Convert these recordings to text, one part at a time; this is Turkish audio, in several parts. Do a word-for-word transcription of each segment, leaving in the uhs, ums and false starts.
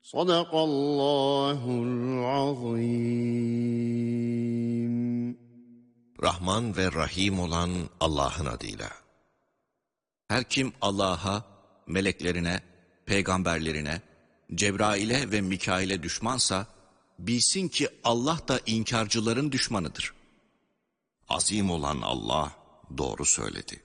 Sadakallahul azim. Rahman ve Rahim olan Allah'ın adıyla. Her kim Allah'a, meleklerine, peygamberlerine, Cebrail'e ve Mikail'e düşmansa, bilsin ki Allah da inkarcıların düşmanıdır. Azim olan Allah doğru söyledi.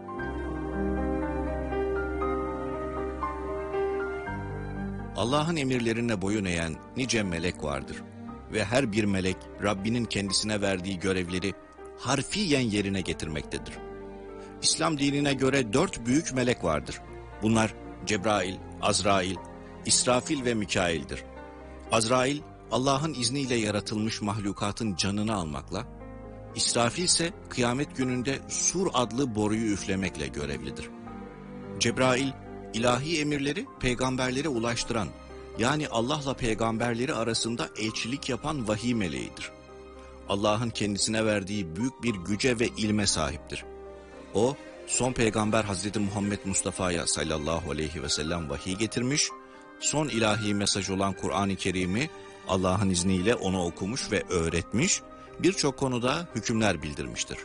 Allah'ın emirlerine boyun eğen nice melek vardır ve her bir melek Rabbinin kendisine verdiği görevleri harfiyen yerine getirmektedir. İslam dinine göre dört büyük melek vardır. Bunlar Cebrail, Azrail, İsrafil ve Mikail'dir. Azrail, Allah'ın izniyle yaratılmış mahlukatın canını almakla, İsrafil ise kıyamet gününde sur adlı boruyu üflemekle görevlidir. Cebrail, ilahi emirleri peygamberlere ulaştıran, yani Allah'la peygamberleri arasında elçilik yapan vahiy meleğidir. Allah'ın kendisine verdiği büyük bir güce ve ilme sahiptir. O, son peygamber Hazreti Muhammed Mustafa'ya sallallahu aleyhi ve sellem vahiy getirmiş, son ilahi mesaj olan Kur'an-ı Kerim'i Allah'ın izniyle ona okumuş ve öğretmiş, birçok konuda hükümler bildirmiştir.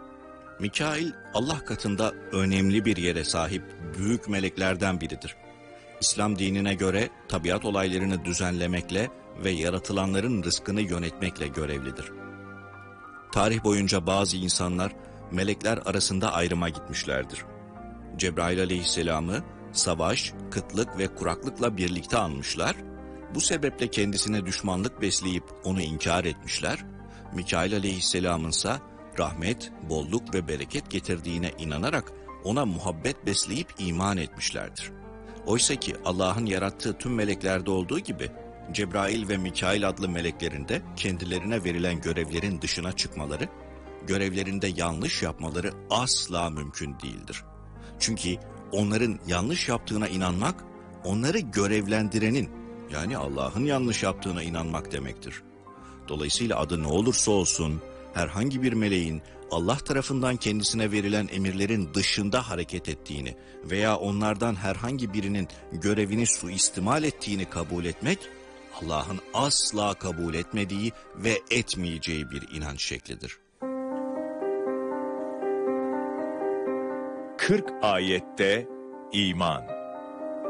Mikail, Allah katında önemli bir yere sahip büyük meleklerden biridir. İslam dinine göre tabiat olaylarını düzenlemekle ve yaratılanların rızkını yönetmekle görevlidir. Tarih boyunca bazı insanlar melekler arasında ayrıma gitmişlerdir. Cebrail aleyhisselamı savaş, kıtlık ve kuraklıkla birlikte anmışlar, bu sebeple kendisine düşmanlık besleyip onu inkar etmişler, Mikail aleyhisselamın ise rahmet, bolluk ve bereket getirdiğine inanarak ona muhabbet besleyip iman etmişlerdir. Oysa ki Allah'ın yarattığı tüm meleklerde olduğu gibi Cebrail ve Mikail adlı meleklerin de kendilerine verilen görevlerin dışına çıkmaları, görevlerinde yanlış yapmaları asla mümkün değildir. Çünkü onların yanlış yaptığına inanmak, onları görevlendirenin, yani Allah'ın yanlış yaptığına inanmak demektir. Dolayısıyla adı ne olursa olsun, herhangi bir meleğin Allah tarafından kendisine verilen emirlerin dışında hareket ettiğini veya onlardan herhangi birinin görevini suistimal ettiğini kabul etmek, Allah'ın asla kabul etmediği ve etmeyeceği bir inanç şeklidir. kırk ayette iman.